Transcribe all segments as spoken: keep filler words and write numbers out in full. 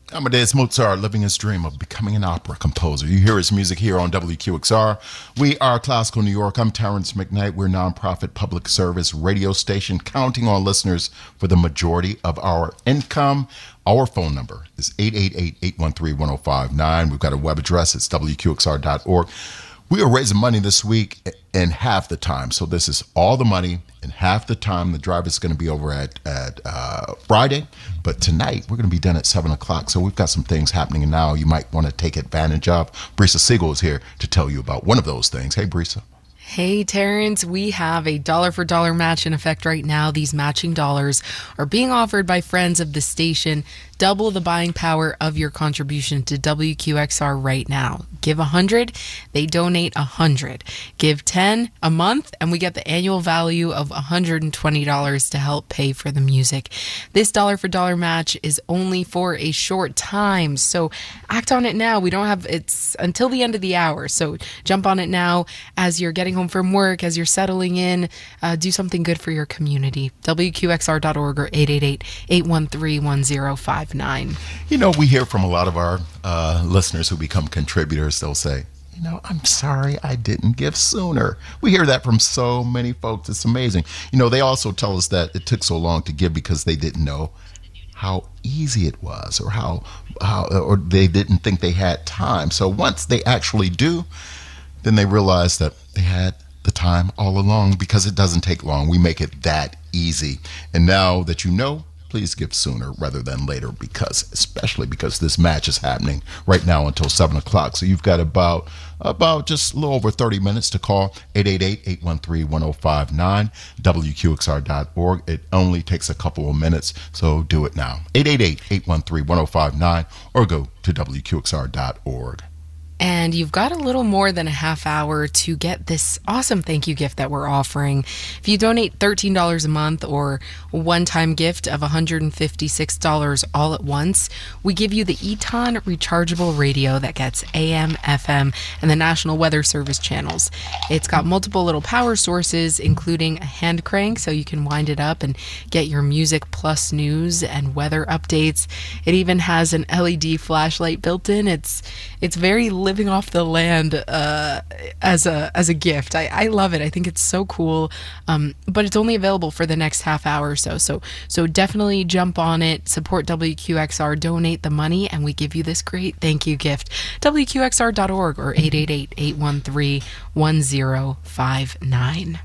Amadeus Mozart living his dream of becoming an opera composer. You hear his music here on W Q X R. We are Classical New York. I'm Terrence McKnight. We're a nonprofit public service radio station counting on listeners for the majority of our income. Our phone number is eight eight eight, eight one three, one oh five nine. We've got a web address. It's W Q X R dot org. We are raising money this week in half the time. So this is all the money in half the time. The drive is going to be over at, at uh, Friday. But tonight, we're going to be done at seven o'clock. So we've got some things happening now you might want to take advantage of. Brisa Siegel is here to tell you about one of those things. Hey, Brisa. Hey, Terrence, we have a dollar for dollar match in effect right now. These matching dollars are being offered by friends of the station. Double the buying power of your contribution to W Q X R right now. Give one hundred, they donate one hundred. Give ten a month, and we get the annual value of one hundred twenty dollars to help pay for the music. This dollar for dollar match is only for a short time, so act on it now. We don't have, it's until the end of the hour, so jump on it now as you're getting home from work, as you're settling in. Uh, do something good for your community. W Q X R dot org or eight eight eight, eight one three, one oh five nine. You know, we hear from a lot of our uh, listeners who become contributors. They'll say, you know, I'm sorry I didn't give sooner. We hear that from so many folks. It's amazing. You know, they also tell us that it took so long to give because they didn't know how easy it was, or how, how or they didn't think they had time. So once they actually do, then they realize that they had the time all along, because it doesn't take long. We make it that easy. And now that you know, please give sooner rather than later, because especially because this match is happening right now until seven o'clock. So you've got about about just a little over thirty minutes to call eight eight eight, eight one three, one oh five nine, W Q X R dot org. It only takes a couple of minutes, so do it now. eight eight eight, eight one three, one oh five nine, or go to W Q X R dot org. And you've got a little more than a half hour to get this awesome thank you gift that we're offering. If you donate thirteen dollars a month or a one-time gift of one hundred fifty-six dollars all at once, we give you the Eton rechargeable radio that gets A M, F M, and the National Weather Service channels. It's got multiple little power sources, including a hand crank, so you can wind it up and get your music plus news and weather updates. It even has an L E D flashlight built in. It's it's very living off the land uh, as a as a gift. I, I love it. I think it's so cool. Um, but it's only available for the next half hour or so. So so definitely jump on it. Support W Q X R. Donate the money, and we give you this great thank you gift. W Q X R dot org or eight eight eight, eight one three, one oh five nine.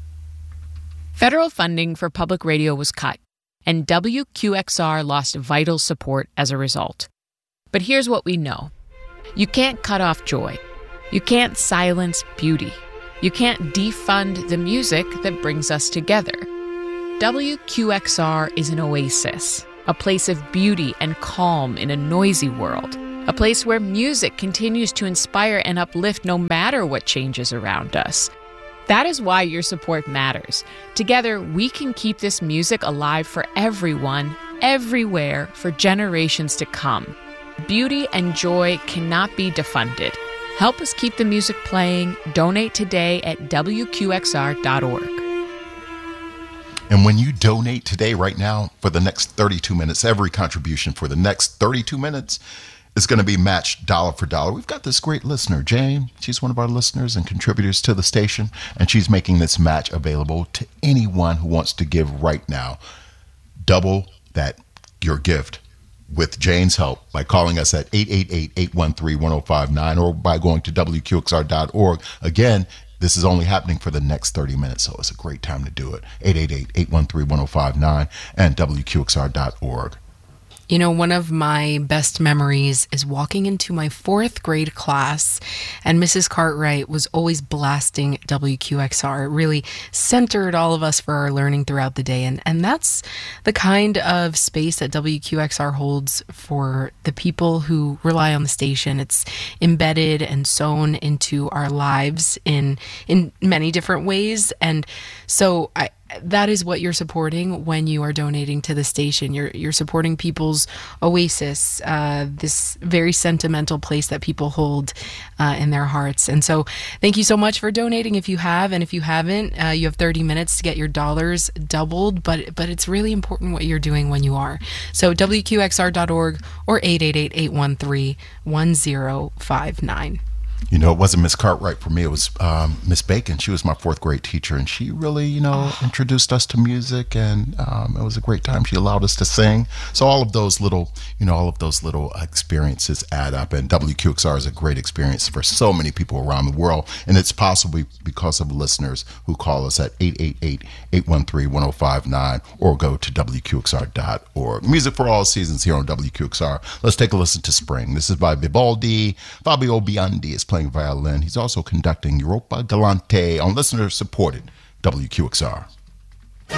Federal funding for public radio was cut, and W Q X R lost vital support as a result. But here's what we know. You can't cut off joy. You can't silence beauty. You can't defund the music that brings us together. W Q X R is an oasis, a place of beauty and calm in a noisy world, a place where music continues to inspire and uplift no matter what changes around us. That is why your support matters. Together, we can keep this music alive for everyone, everywhere, for generations to come. Beauty and joy cannot be defunded. Help us keep the music playing. Donate today at W Q X R dot org. And when you donate today, right now, for the next thirty-two minutes, every contribution for the next thirty-two minutes is going to be matched dollar for dollar. We've got this great listener, Jane. She's one of our listeners and contributors to the station, and she's making this match available to anyone who wants to give right now. Double that, your gift, with Jane's help, by calling us at eight eight eight, eight one three, one oh five nine or by going to W Q X R dot org. Again, this is only happening for the next thirty minutes, so it's a great time to do it. eight eight eight, eight one three, one oh five nine and W Q X R dot org. You know, one of my best memories is walking into my fourth grade class, and Missus Cartwright was always blasting W Q X R. It really centered all of us for our learning throughout the day, and, and that's the kind of space that W Q X R holds for the people who rely on the station. It's embedded and sewn into our lives in in many different ways, and so I that is what you're supporting when you are donating to the station. You're you're supporting people's oasis, uh, this very sentimental place that people hold uh, in their hearts. And so thank you so much for donating if you have. And if you haven't, uh, you have thirty minutes to get your dollars doubled. But but it's really important what you're doing when you are. So W Q X R dot org or eight eight eight, eight one three, one zero five nine. You know, it wasn't Miss Cartwright for me. It was um, Miss Bacon. She was my fourth grade teacher, and she really, you know, introduced us to music, and um, it was a great time. She allowed us to sing. So all of those little, you know, all of those little experiences add up, and W Q X R is a great experience for so many people around the world, and it's possibly because of listeners who call us at eight eight eight, eight one three, one zero five nine or go to W Q X R dot org. Music for all seasons here on W Q X R. Let's take a listen to Spring. This is by Vivaldi. Fabio Biondi is playing violin. He's also conducting Europa Galante on listener-supported W Q X R.